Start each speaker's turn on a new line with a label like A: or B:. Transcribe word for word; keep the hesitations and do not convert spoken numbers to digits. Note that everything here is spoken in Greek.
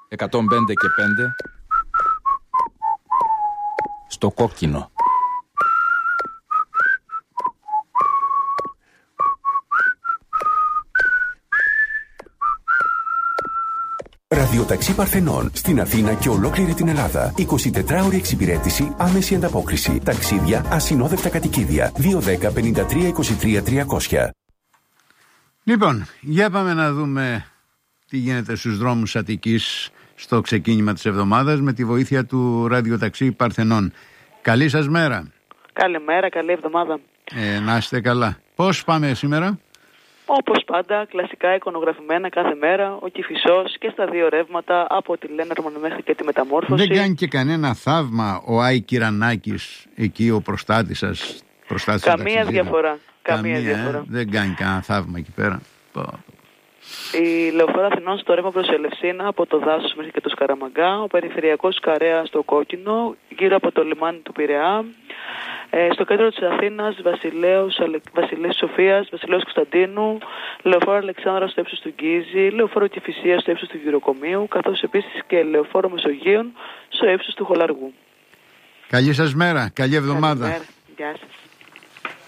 A: εκατόν πέντε και πέντε στο κόκκινο.
B: Ραδιοταξί Παρθενών στην Αθήνα και ολόκληρη την Ελλάδα. εικοσιτετράωρη εξυπηρέτηση, άμεση ανταπόκριση. Ταξίδια, ασυνόδευτα κατοικίδια. δύο δέκα πενήντα τρία είκοσι τρία τριακόσια.
C: Λοιπόν, για πάμε να δούμε τι γίνεται στους δρόμους Αττικής στο ξεκίνημα της εβδομάδας με τη βοήθεια του Ραδιοταξί Παρθενών. Καλή σας μέρα.
D: Καλημέρα, καλή εβδομάδα.
C: Ε, να είστε καλά. Πώς πάμε σήμερα?
D: Όπως πάντα, κλασικά εικονογραφημένα κάθε μέρα, ο Κηφισός και στα δύο ρεύματα από τη Λένερμον μέχρι και τη Μεταμόρφωση.
C: Δεν κάνει και κανένα θαύμα ο Άι Κυρανάκης, εκεί ο προστάτης σας? Προστάτης
D: Καμία διαφορά. Καμία,
C: Καμία
D: διαφορά.
C: Ε? Δεν κάνει κανένα θαύμα εκεί πέρα.
D: Η λεωφόρο Αθηνών στο ρεύμα προς Ελευσίνα από το Δάσος μέχρι και το Σκαραμαγκά, ο περιφερειακός Καρέα στο Κόκκινο, γύρω από το λιμάνι του Πειραιά. Ε, στο κέντρο της Αθήνας, Βασιλέως, Βασιλέως Σοφίας, Βασιλέως Κωνσταντίνου, λεωφόρο Αλεξάνδρα στο ύψος του Γκίζη, λεωφόρο Κηφισίας στο ύψος του Γυροκομείου, καθώς επίσης και λεωφόρο Μεσογείων στο ύψος του Χολαργού.
C: Καλή σας μέρα, καλή εβδομάδα.
D: Καλημέρα. Γεια σας.